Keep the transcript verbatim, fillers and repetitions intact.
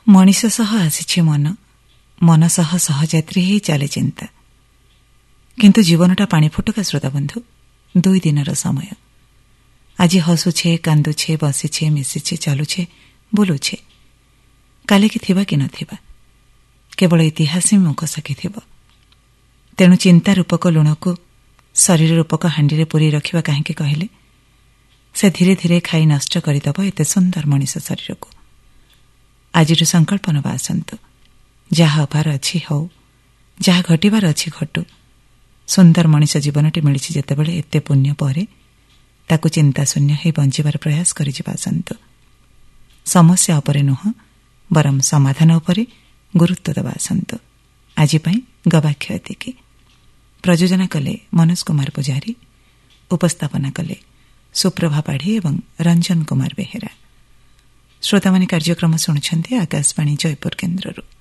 ମଣିଷ ସହ ଆସିଛି ମନ, ମନ ସହ ସହଯାତ୍ରୀ ହେଇ ଚାଲେ ଚିନ୍ତା। କିନ୍ତୁ ଜୀବନଟା ପାଣି ଫୁଟକା ଶ୍ରୋତାବନ୍ଧୁ, ଦୁଇ ଦିନର ସମୟ। ଆଜି ହସୁଛେ, କାନ୍ଦୁଛେ, ବସିଛେ, ମିଶିଛେ, ଚାଲୁଛେ, ବୁଲୁଛେ। କାଲିକି ଥିବା କି ନଥିବା କେବଳ ଇତିହାସ ହିଁ ମୁଖ ସାକ୍ଷୀ ଥିବ। ତେଣୁ ଚିନ୍ତା ରୂପକ ଲୁଣକୁ ଶରୀର ରୂପକ ହାଣ୍ଡିରେ ପୂରେଇ ରଖିବା କାହିଁକି କହିଲେ? ସେ ଧୀରେ ଧୀରେ ଖାଇ ନଷ୍ଟ କରିଦେବ ଏତେ ସୁନ୍ଦର ମଣିଷ ଶରୀରକୁ। ଆଜିଠୁ ସଂକଳ୍ପ ନେବା ଆସନ୍ତୁ, ଯାହା ହବାର ଅଛି ହଉ, ଯାହା ଘଟିବାର ଅଛି ଘଟୁ। ସୁନ୍ଦର ମଣିଷ ଜୀବନଟି ମିଳିଛି ଯେତେବେଳେ, ଏତେ ପୁଣ୍ୟ ପରେ ତାକୁ ଚିନ୍ତାଶୂନ୍ୟ ହୋଇ ବଞ୍ଚିବାର ପ୍ରୟାସ କରିଯିବା ଆସନ୍ତୁ। ସମସ୍ୟା ଉପରେ ନୁହଁ, ବରଂ ସମାଧାନ ଉପରେ ଗୁରୁତ୍ୱ ଦେବା ଆସନ୍ତୁ। ଆଜି ପାଇଁ ଗବାକ୍ଷ ଏତିକି। ପ୍ରଯୋଜନା କଲେ ମନୋଜ କୁମାର ପୂଜାରୀ, ଉପସ୍ଥାପନା କଲେ ସୁପ୍ରଭା ପାଢ଼ୀ ଏବଂ ରଞ୍ଜନ କୁମାର ବେହେରା। ଶ୍ରୋତାମାନେ କାର୍ଯ୍ୟକ୍ରମ ଶୁଣୁଛନ୍ତି ଆକାଶବାଣୀ ଜୟପୁର କେନ୍ଦ୍ରରୁ।